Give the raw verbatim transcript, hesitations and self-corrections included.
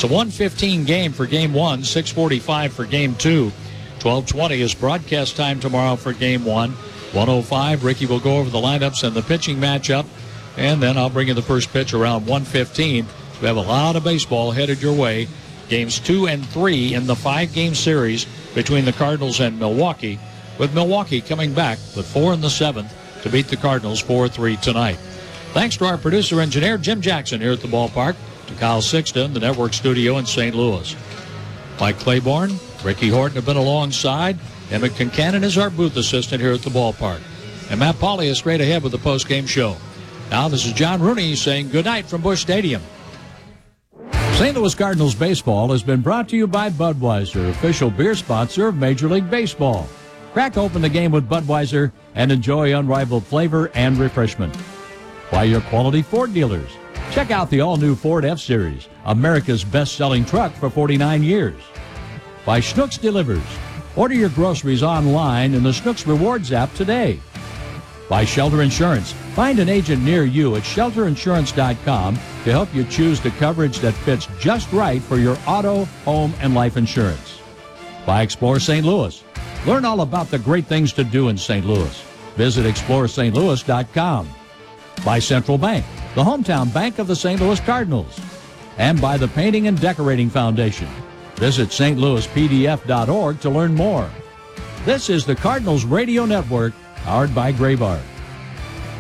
It's a one fifteen game for game one, six forty-five for game two. twelve twenty is broadcast time tomorrow for game one. one oh five, Ricky will go over the lineups and the pitching matchup, and then I'll bring you the first pitch around one fifteen. We have a lot of baseball headed your way. Games two and three in the five-game series between the Cardinals and Milwaukee, with Milwaukee coming back with four in the seventh to beat the Cardinals four three tonight. Thanks to our producer-engineer, Jim Jackson, here at the ballpark, to Kyle Sixton, the network studio in Saint Louis. Mike Claiborne, Ricky Horton have been alongside. Emmett Concannon is our booth assistant here at the ballpark. And Matt Pauley is straight ahead with the post-game show. Now this is John Rooney saying goodnight from Busch Stadium. Saint Louis Cardinals baseball has been brought to you by Budweiser, official beer sponsor of Major League Baseball. Crack open the game with Budweiser and enjoy unrivaled flavor and refreshment. By your quality Ford dealers. Check out the all-new Ford F-Series, America's best-selling truck for forty-nine years. By Schnucks Delivers. Order your groceries online in the Schnucks Rewards app today. By Shelter Insurance. Find an agent near you at shelter insurance dot com to help you choose the coverage that fits just right for your auto, home, and life insurance. By Explore Saint Louis. Learn all about the great things to do in Saint Louis. Visit explore st louis dot com. By Central Bank, the hometown bank of the Saint Louis Cardinals. And by the Painting and Decorating Foundation. Visit st louis p d f dot org to learn more. This is the Cardinals Radio Network, powered by Graybar.